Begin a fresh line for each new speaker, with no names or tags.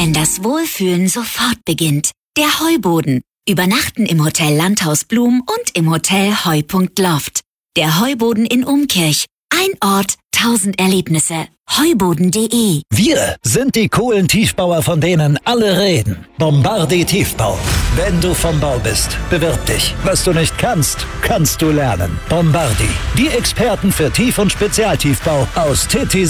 wenn das Wohlfühlen sofort beginnt. Der Heuboden. Übernachten im Hotel Landhaus Blum und im Hotel Heu.Loft. Der Heuboden in Umkirch. Ein Ort, 1000 Erlebnisse. Heuboden.de.
Wir sind die coolen Tiefbauer, von denen alle reden. Bombardi Tiefbau. Wenn du vom Bau bist, bewirb dich. Was du nicht kannst, kannst du lernen. Bombardi. Die Experten für Tief- und Spezialtiefbau aus TT